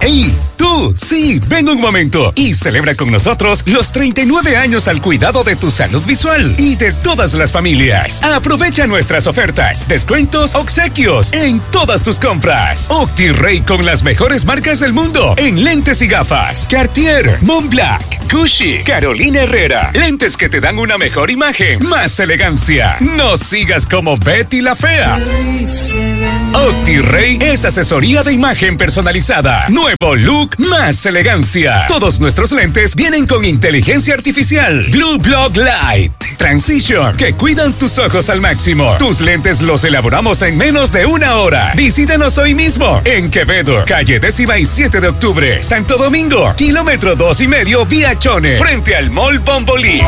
¡Ey! ¡Tú! Sí, ven un momento y celebra con nosotros los 39 años al cuidado de tu salud visual y de todas las familias. Aprovecha nuestras ofertas, descuentos, obsequios en todas tus compras. OptiRay con las mejores marcas del mundo en lentes y gafas. Cartier, Montblanc, Gucci, Carolina Herrera. Lentes que te dan una mejor imagen, más elegancia. No sigas como Betty la Fea. OptiRay es asesoría de imagen personalizada. Nuevo look, más elegancia. Todos nuestros lentes vienen con inteligencia artificial. Blue Block Light Transition, que cuidan tus ojos al máximo. Tus lentes los elaboramos en menos de 1 hora. Visítanos hoy mismo en Quevedo, calle 17 de octubre, Santo Domingo, kilómetro 2,5 vía Chone, frente al Mall Bombolí.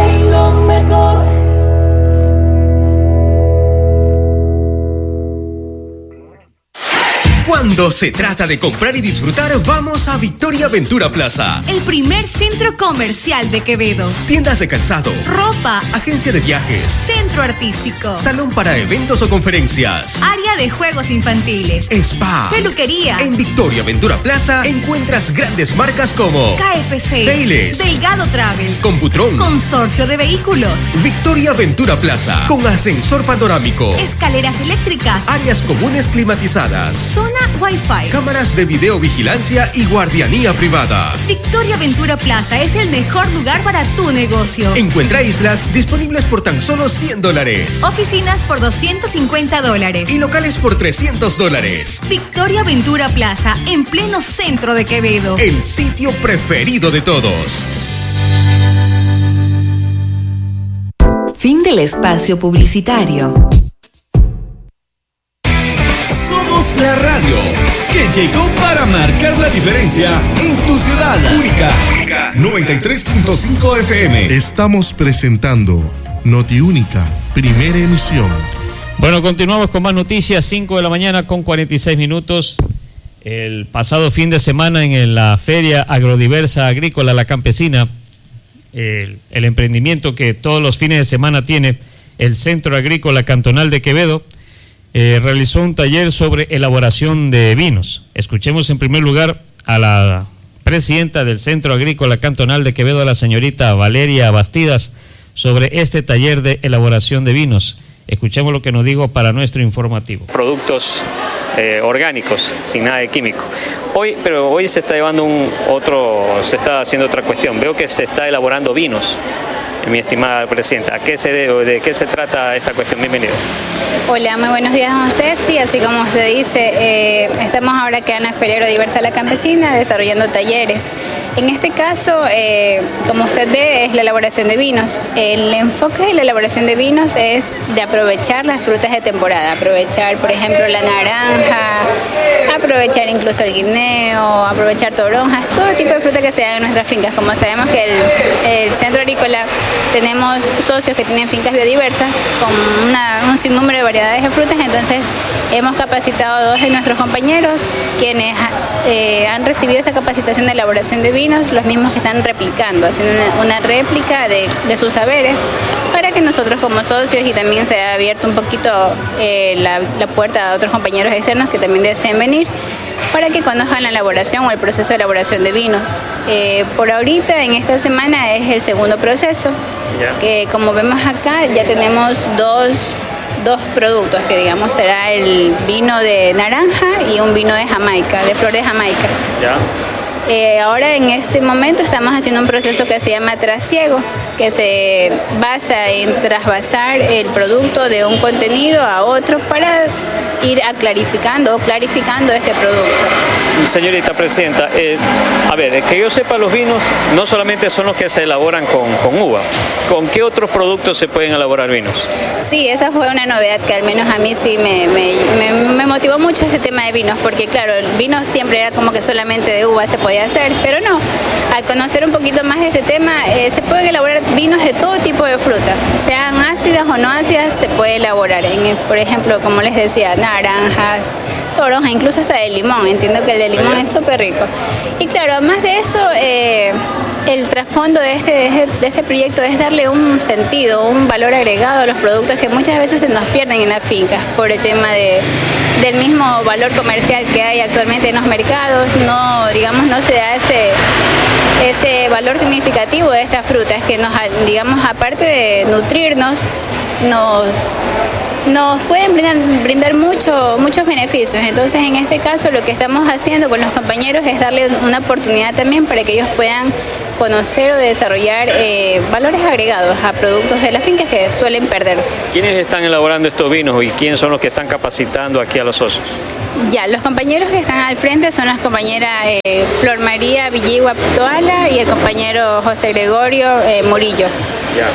Cuando se trata de comprar y disfrutar, vamos a Victoria Ventura Plaza. El primer centro comercial de Quevedo. Tiendas de calzado, ropa, agencia de viajes, centro artístico, salón para eventos o conferencias, área de juegos infantiles, spa, peluquería. En Victoria Ventura Plaza encuentras grandes marcas como KFC, Baileys, Delgado Travel, Computron, Consorcio de Vehículos. Victoria Ventura Plaza, con ascensor panorámico, escaleras eléctricas, áreas comunes climatizadas, zona Wi-Fi, cámaras de videovigilancia y guardianía privada. Victoria Ventura Plaza es el mejor lugar para tu negocio. Encuentra islas disponibles por tan solo $100. Oficinas por $250. Y locales por $300. Victoria Ventura Plaza, en pleno centro de Quevedo. El sitio preferido de todos. Fin del espacio publicitario. La radio que llegó para marcar la diferencia en tu ciudad. Única 93.5 FM. Estamos presentando Noti Única, primera emisión. Bueno, continuamos con más noticias. 5 de la mañana con 46 minutos. El pasado fin de semana en la Feria Agrodiversa Agrícola La Campesina, el emprendimiento que todos los fines de semana tiene el Centro Agrícola Cantonal de Quevedo, realizó un taller sobre elaboración de vinos. Escuchemos en primer lugar a la presidenta del Centro Agrícola Cantonal de Quevedo, la señorita Valeria Bastidas, sobre este taller de elaboración de vinos. Escuchemos lo que nos dijo para nuestro informativo. Productos orgánicos, sin nada de químico. Pero hoy se está se está haciendo otra cuestión. Veo que se está elaborando vinos. Mi estimada presidenta, ¿de qué se trata esta cuestión? Bienvenido. Hola, muy buenos días, José. Sí, así como usted dice, estamos ahora acá en la Feria Agrodiversa La Campesina desarrollando talleres. En este caso, como usted ve, es la elaboración de vinos. El enfoque de la elaboración de vinos es de aprovechar las frutas de temporada, aprovechar, por ejemplo, la naranja, aprovechar incluso el guineo, aprovechar toronjas, todo tipo de fruta que se da en nuestras fincas. Como sabemos que el Centro Agrícola tenemos socios que tienen fincas biodiversas con un sinnúmero de variedades de frutas, entonces hemos capacitado a 2 de nuestros compañeros quienes han recibido esta capacitación de elaboración de vinos, los mismos que están replicando, haciendo una réplica de sus saberes, para que nosotros como socios, y también se ha abierto un poquito la puerta a otros compañeros externos que también deseen venir, para que conozcan la elaboración o el proceso de elaboración de vinos. Por ahorita, en esta semana, es el segundo proceso, que como vemos acá, ya tenemos dos productos, que digamos será el vino de naranja y un vino de Jamaica, de flor de Jamaica. Ahora en este momento estamos haciendo un proceso que se llama trasiego, que se basa en trasvasar el producto de un contenido a otro para ir clarificando este producto. Señorita presidenta, a ver, que yo sepa, los vinos no solamente son los que se elaboran con uva. ¿Con qué otros productos se pueden elaborar vinos? Sí, esa fue una novedad que al menos a mí sí me motivó mucho este tema de vinos, porque claro, el vino siempre era como que solamente de uva se podía hacer, pero no. Al conocer un poquito más de este tema, se pueden elaborar vinos de todo tipo de fruta, sean ácidas o no ácidas, se puede elaborar. Por ejemplo, como les decía, naranjas, toronjas, incluso hasta de limón. Entiendo que el de limón es súper rico. Y claro, además de eso, el trasfondo de este proyecto es darle un sentido, un valor agregado a los productos que muchas veces se nos pierden en las fincas por el tema del mismo valor comercial que hay actualmente en los mercados. No digamos, no se da ese valor significativo de estas frutas que nos, digamos, aparte de nutrirnos, nos pueden brindar muchos beneficios. Entonces, en este caso, lo que estamos haciendo con los compañeros es darle una oportunidad también para que ellos puedan conocer o desarrollar valores agregados a productos de las fincas que suelen perderse. ¿Quiénes están elaborando estos vinos y quiénes son los que están capacitando aquí a los socios? Ya, los compañeros que están al frente son las compañeras Flor María Villigua Toala y el compañero José Gregorio Murillo. Ya,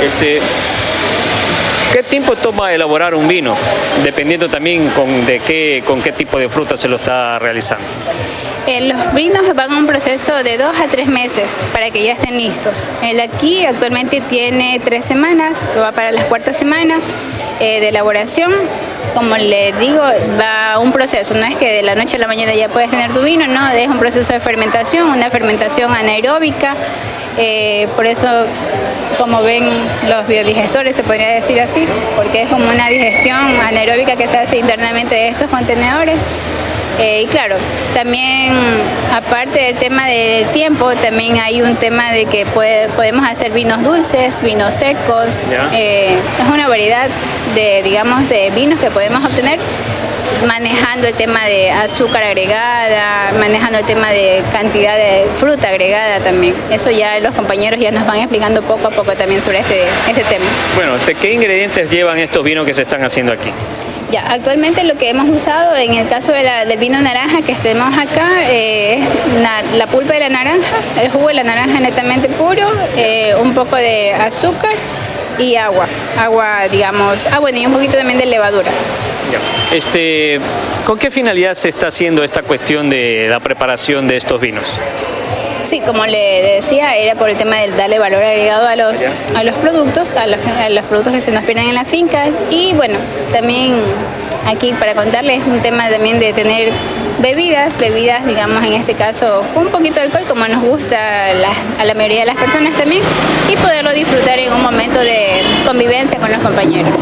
¿qué tiempo toma elaborar un vino? Dependiendo también con qué tipo de fruta se lo está realizando. Los vinos van a un proceso de 2 a 3 meses para que ya estén listos. El aquí actualmente tiene 3 semanas, va para la 4ª semana de elaboración. Como le digo, va un proceso, no es que de la noche a la mañana ya puedes tener tu vino, no, es un proceso de fermentación, una fermentación anaeróbica. Por eso, como ven, los biodigestores, se podría decir así, porque es como una digestión anaeróbica que se hace internamente de estos contenedores. Y claro, también aparte del tema del tiempo, también hay un tema de que podemos hacer vinos dulces, vinos secos. Es una variedad de vinos que podemos obtener manejando el tema de azúcar agregada, manejando el tema de cantidad de fruta agregada también. Eso ya los compañeros ya nos van explicando poco a poco también sobre este tema. Bueno, ¿qué ingredientes llevan estos vinos que se están haciendo aquí? Ya, actualmente lo que hemos usado en el caso del vino naranja que tenemos acá es la pulpa de la naranja, el jugo de la naranja netamente puro, un poco de azúcar y agua, digamos, bueno, y un poquito también de levadura. Ya. ¿Con qué finalidad se está haciendo esta cuestión de la preparación de estos vinos? Sí, como le decía, era por el tema de darle valor agregado a los productos, a los productos que se nos pierden en la finca. Y bueno, también aquí para contarles un tema también de tener bebidas, digamos en este caso con un poquito de alcohol, como nos gusta a la mayoría de las personas también, y poderlo disfrutar en un momento de convivencia con los compañeros.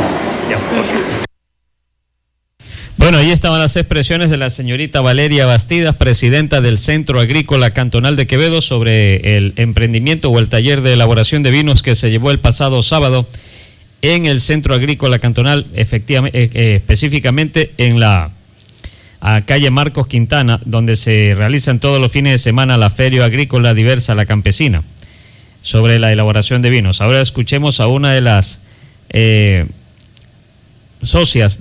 Bueno, ahí estaban las expresiones de la señorita Valeria Bastidas, presidenta del Centro Agrícola Cantonal de Quevedo, sobre el emprendimiento o el taller de elaboración de vinos que se llevó el pasado sábado en el Centro Agrícola Cantonal, específicamente en la calle Marcos Quintana, donde se realizan todos los fines de semana la Feria Agrícola Diversa La Campesina, sobre la elaboración de vinos. Ahora escuchemos a una de las socias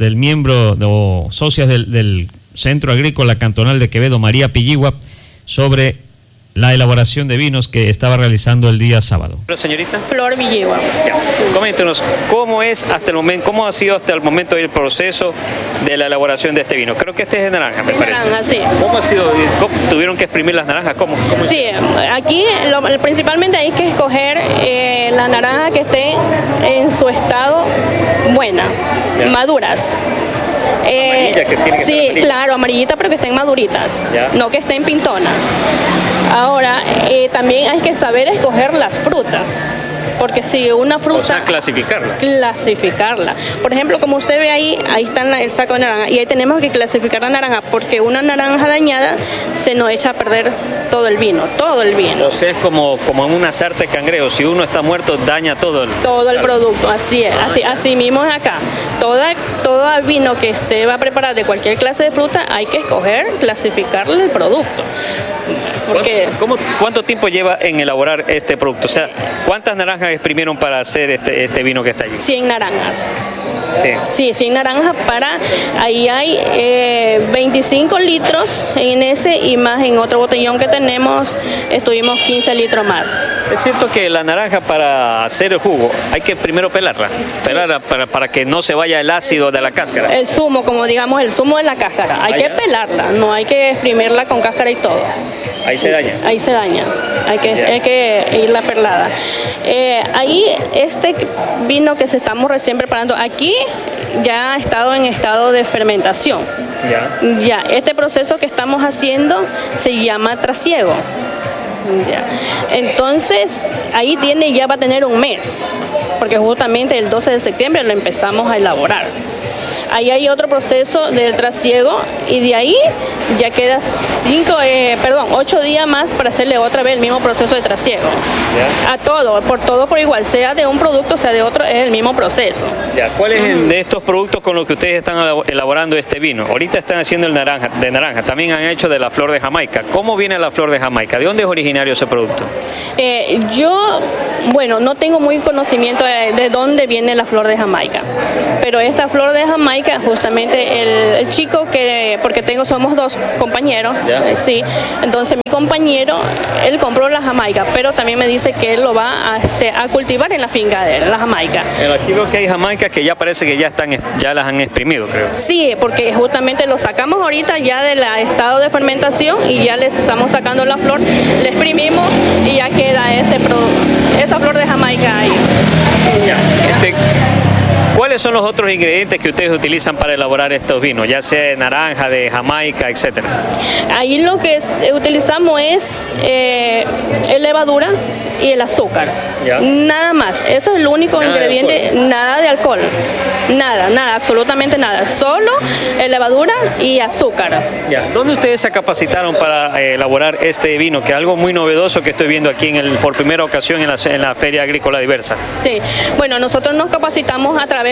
del Centro Agrícola Cantonal de Quevedo, María Pilligua, sobre la elaboración de vinos que estaba realizando el día sábado. Señorita Flor Villigua. Coméntenos, ¿cómo ha sido hasta el momento el proceso de la elaboración de este vino? Creo que este es de naranja, me parece. Naranja, sí. ¿Cómo ha sido? ¿Tuvieron que exprimir las naranjas? ¿Cómo? Sí, aquí principalmente hay que escoger la naranja que esté en su estado buena, maduras. Amarilla, que tiene que sí, ser amarilla. Claro, amarillita, pero que estén maduritas, ya. No que estén pintonas. Ahora, también hay que saber escoger las frutas, porque si una fruta... O sea, clasificarla. Por ejemplo, como usted ve ahí está el saco de naranja, y ahí tenemos que clasificar la naranja, porque una naranja dañada se nos echa a perder todo el vino. O sea, es como en una sarta de cangrejo, si uno está muerto, daña todo el producto, así es, así mismo es acá. Todo vino que usted va a preparar de cualquier clase de fruta, hay que escoger, clasificarle el producto. ¿Cuánto tiempo lleva en elaborar este producto? O sea, ¿cuántas naranjas exprimieron para hacer este vino que está allí? 100 naranjas. Sí, 100 naranjas ahí hay 25 litros en ese, y más en otro botellón que tenemos, estuvimos 15 litros más. Es cierto que la naranja, para hacer el jugo, hay que primero pelarla para que no se vaya el ácido de la cáscara. El zumo, como digamos, el zumo de la cáscara, hay que pelarla, no hay que exprimirla con cáscara y todo. Ahí se daña. Hay que irla perlada. Ahí este vino que estamos recién preparando aquí ya ha estado en estado de fermentación. Ya, este proceso que estamos haciendo se llama trasiego. Ya. Entonces, ahí ya va a tener un mes, porque justamente el 12 de septiembre lo empezamos a elaborar. Ahí hay otro proceso del trasiego y de ahí ya queda 8 días más para hacerle otra vez el mismo proceso de trasiego. A todo por igual, sea de un producto, sea de otro, es el mismo proceso. ¿Cuál es el de estos productos con los que ustedes están elaborando este vino? Ahorita están haciendo el de naranja, también han hecho de la flor de Jamaica. ¿Cómo viene la flor de Jamaica? ¿De dónde es originario ese producto? Yo no tengo muy conocimiento de dónde viene la flor de Jamaica, pero esta flor de Jamaica, justamente el chico porque somos dos compañeros, sí, entonces mi compañero, él compró la Jamaica, pero también me dice que él lo va a cultivar en la finca de la Jamaica. Aquí veo que hay Jamaicas que ya parece que ya las han exprimido, creo. Sí, porque justamente lo sacamos ahorita ya del estado de fermentación y ya le estamos sacando la flor, le exprimimos y ya queda esa flor de Jamaica ahí. ¿Cuáles son los otros ingredientes que ustedes utilizan para elaborar estos vinos, ya sea de naranja, de Jamaica, etcétera? Ahí lo que utilizamos es levadura y el azúcar. Nada más. Eso es el único ingrediente, nada de alcohol. Nada, absolutamente nada. Solo levadura y azúcar. ¿Dónde ustedes se capacitaron para elaborar este vino, que es algo muy novedoso que estoy viendo aquí por primera ocasión en la Feria Agrícola Diversa? Sí, bueno, nosotros nos capacitamos a través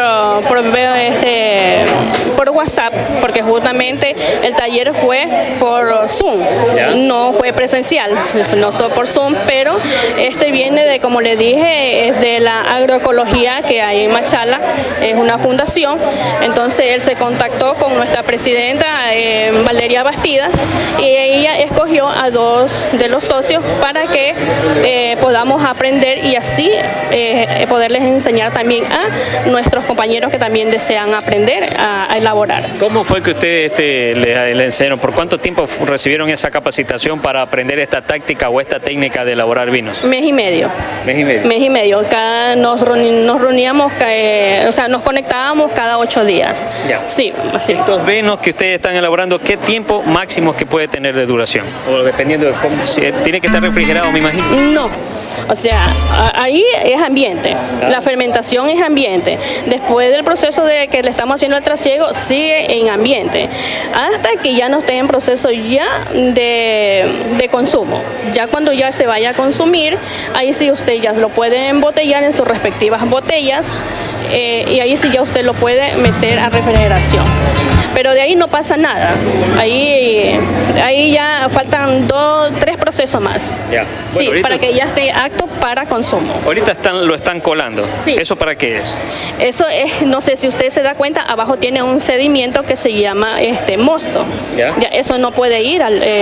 por WhatsApp, porque justamente el taller fue por Zoom, no fue presencial, no solo por Zoom, pero viene de, como le dije, es de la agroecología que hay en Machala, es una fundación. Entonces él se contactó con nuestra presidenta Valeria Bastidas y ella escogió a 2 de los socios para que podamos aprender y así poderles enseñar también a nuestros compañeros que también desean aprender a elaborar. ¿Cómo fue que ustedes le enseñaron? ¿Por cuánto tiempo recibieron esa capacitación para aprender esta táctica o esta técnica de elaborar vinos? Mes y medio. Acá nos reuníamos, nos conectábamos cada 8 días. Sí, así. Estos vinos que ustedes están elaborando, ¿qué tiempo máximo que puede tener de duración? O dependiendo de cómo, ¿tiene que estar refrigerado, me imagino? No. O sea, ahí es ambiente, la fermentación es ambiente. Después del proceso de que le estamos haciendo el trasiego, sigue en ambiente, hasta que ya no esté en proceso ya de consumo. Ya cuando ya se vaya a consumir, ahí sí usted ya lo puede embotellar en sus respectivas botellas y ahí sí ya usted lo puede meter a refrigeración. Pero de ahí no pasa nada, ahí ya faltan 3 procesos más. Bueno, sí, para que ya esté apto para consumo. Ahorita lo están colando. Sí. ¿Eso para qué es? Eso es, no sé si usted se da cuenta, abajo tiene un sedimento que se llama mosto. Ya eso no puede ir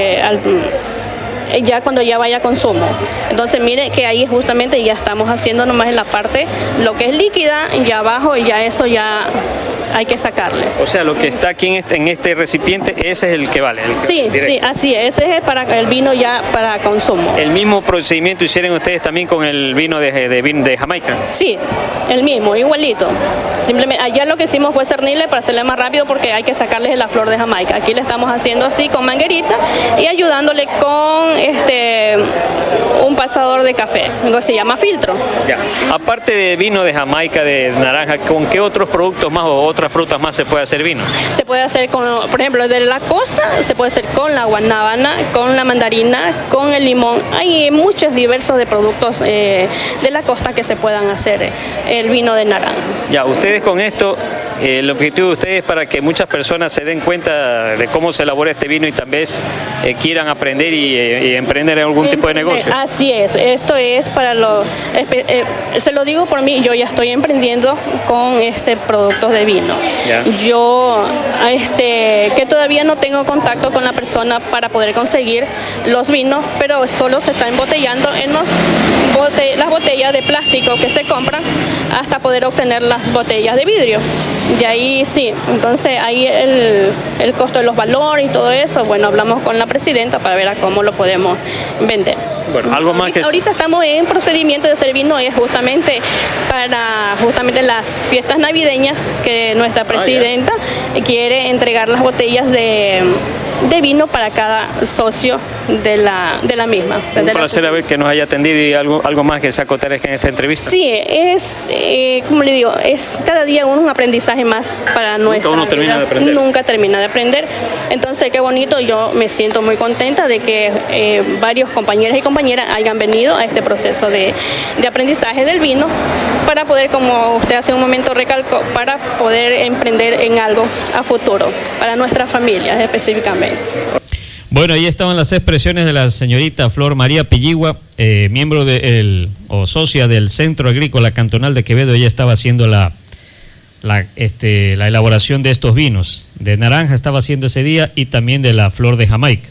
ya cuando ya vaya a consumo. Entonces mire que ahí justamente ya estamos haciendo nomás en la parte, lo que es líquida, y abajo ya eso ya hay que sacarle. O sea, lo que está aquí en este recipiente, ese es el que vale. Sí, así es. Ese es para el vino ya para consumo. ¿El mismo procedimiento hicieron ustedes también con el vino de Jamaica? Sí, el mismo, igualito. Simplemente allá lo que hicimos fue cernirle para hacerle más rápido porque hay que sacarles la flor de Jamaica. Aquí le estamos haciendo así con manguerita y ayudándole con un pasador de café, que se llama filtro. Aparte de vino de Jamaica, de naranja, ¿con qué otros productos más o otras frutas más se puede hacer vino? Se puede hacer con, por ejemplo, de la costa, se puede hacer con la guanábana, con la mandarina, con el limón. Hay muchos diversos de productos de la costa que se puedan hacer el vino de naranja. Ustedes con esto, el objetivo de ustedes es para que muchas personas se den cuenta de cómo se elabora este vino y también quieran aprender y emprender algún tipo de negocio. Así es, esto es para se lo digo por mí, yo ya estoy emprendiendo con productos de vino. Yo que todavía no tengo contacto con la persona para poder conseguir los vinos, pero solo se está embotellando en las botellas de plástico que se compran hasta poder obtener las botellas de vidrio. Y ahí sí, entonces ahí el costo de los valores y todo eso, bueno, hablamos con la presidenta para ver a cómo lo podemos vender. Bueno, algo más que... Ahorita estamos en procedimiento de hacer vino, es justamente para las fiestas navideñas que nuestra presidenta quiere entregar las botellas de vino para cada socio de la misma. O sea, un placer haber que nos haya atendido y algo más que sacotar en esta entrevista. Sí, es, como le digo, es cada día un aprendizaje más para nuestra vida. Termina de aprender. Nunca termina de aprender. Entonces, qué bonito, yo me siento muy contenta de que varios compañeros y compañeras hayan venido a este proceso de aprendizaje del vino para poder, como usted hace un momento recalcó, para poder emprender en algo a futuro, para nuestras familias específicamente. Bueno, ahí estaban las expresiones de la señorita Flor María Pilligua, miembro o socia del Centro Agrícola Cantonal de Quevedo. Ella estaba haciendo la elaboración de estos vinos. De naranja estaba haciendo ese día y también de la flor de Jamaica.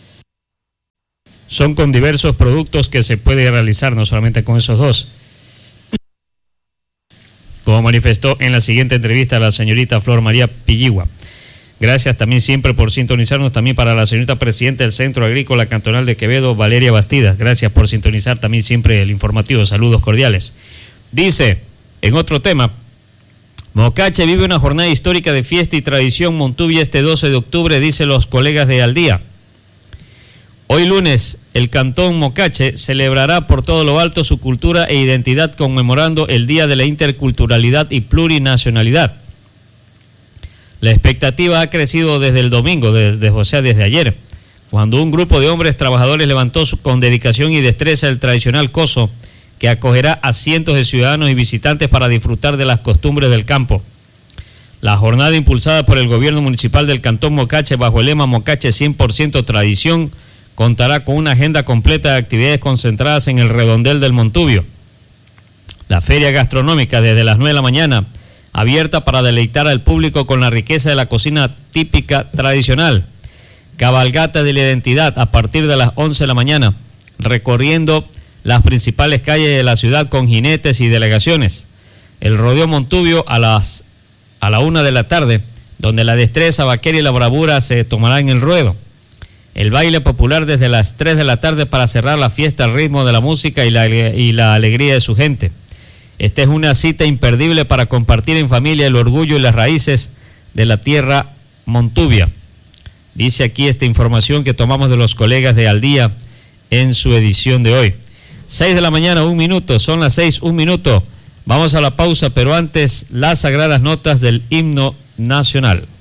Son con diversos productos que se puede realizar, no solamente con esos dos. Como manifestó en la siguiente entrevista la señorita Flor María Pilligua. Gracias también siempre por sintonizarnos, también para la señorita presidenta del Centro Agrícola Cantonal de Quevedo, Valeria Bastidas. Gracias por sintonizar también siempre el informativo. Saludos cordiales. Dice, en otro tema, Mocache vive una jornada histórica de fiesta y tradición Montuvia este 12 de octubre, dice los colegas de Al Día. Hoy lunes, el Cantón Mocache celebrará por todo lo alto su cultura e identidad conmemorando el Día de la Interculturalidad y Plurinacionalidad. La expectativa ha crecido desde el domingo, desde ayer, cuando un grupo de hombres trabajadores levantó con dedicación y destreza el tradicional coso que acogerá a cientos de ciudadanos y visitantes para disfrutar de las costumbres del campo. La jornada impulsada por el gobierno municipal del Cantón Mocache bajo el lema Mocache 100% Tradición contará con una agenda completa de actividades concentradas en el redondel del Montubio. La feria gastronómica desde las 9 de la mañana, abierta para deleitar al público con la riqueza de la cocina típica tradicional. Cabalgata de la identidad a partir de las 11 de la mañana, recorriendo las principales calles de la ciudad con jinetes y delegaciones. El rodeo Montubio a la 1 de la tarde, donde la destreza vaquera y la bravura se tomará en el ruedo. El baile popular desde las 3 de la tarde para cerrar la fiesta al ritmo de la música y la alegría de su gente. Esta es una cita imperdible para compartir en familia el orgullo y las raíces de la tierra Montubia. Dice aquí esta información que tomamos de los colegas de Al Día en su edición de hoy. 6 de la mañana, 1 minuto, son las 6, 1 minuto. Vamos a la pausa, pero antes las sagradas notas del himno nacional.